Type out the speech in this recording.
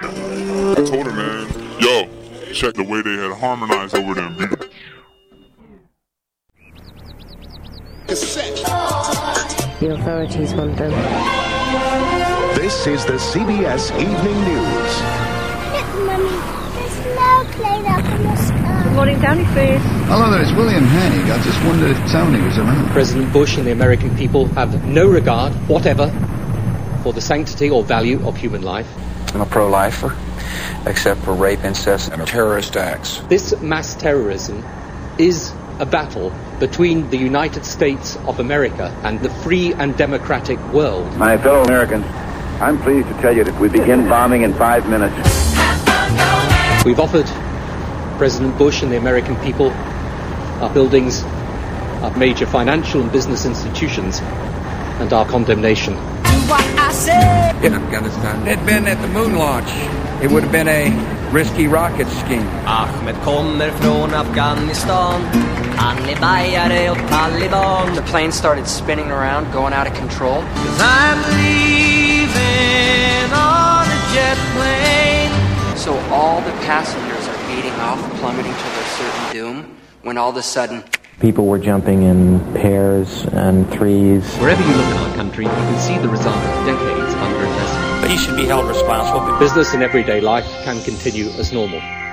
I told her, man, yo, check the way they had harmonized over them beats. The authorities want them. This is the CBS Evening News. Look, Mummy, there's no plane up in the sky. Good morning, Downy Freeze. Hello there, it's William Hague. I just wondered if Tony was around. President Bush and the American people have no regard whatever for the sanctity or value of human life. I'm a pro-lifer, except for rape, incest, and terrorist acts. This mass terrorism is a battle between the United States of America and the free and democratic world. My fellow Americans, I'm pleased to tell you that we begin bombing in 5 minutes. We've offered President Bush and the American people our buildings, our major financial and business institutions, and our condemnation. In Afghanistan, they'd been at the moon launch. It would have been a risky rocket scheme. Ahmed kommer från Afghanistan. Han är bajare och Taliban. The plane started spinning around, going out of control. 'Cause I'm leaving on a jet plane. So all the passengers are beating off, plummeting to their certain doom, when all of a sudden... People were jumping in pairs and threes. Wherever you look in our country, you can see the result of decades of underinvestment. But he should be held responsible. Business and everyday life can continue as normal.